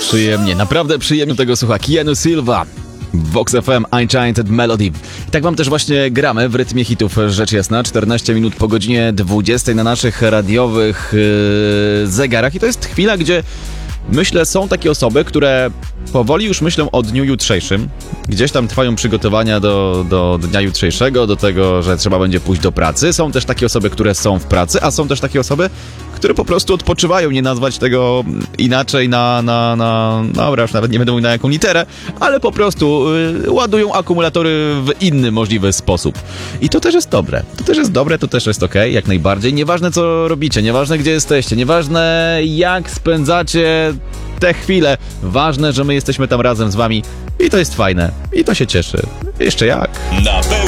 przyjemnie, naprawdę przyjemnie tego słucha Keanu Silva. Vox FM, Enchanted Melody. I tak wam też właśnie gramy w rytmie hitów, rzecz jasna. 14 minut po godzinie 20 na naszych radiowych zegarach. I to jest chwila, gdzie myślę, są takie osoby, które powoli już myślą o dniu jutrzejszym. Gdzieś tam trwają przygotowania do dnia jutrzejszego, do tego, że trzeba będzie pójść do pracy. Są też takie osoby, które są w pracy, a są też takie osoby, które po prostu odpoczywają, nie nazwać tego inaczej dobra, już nawet nie będę mówił na jaką literę, ale po prostu ładują akumulatory w inny możliwy sposób. I to też jest dobre. To też jest okej, jak najbardziej. Nieważne co robicie, nieważne gdzie jesteście, nieważne jak spędzacie te chwile. Ważne, że my jesteśmy tam razem z wami i to jest fajne. I to się cieszy. Jeszcze jak. Na pełnej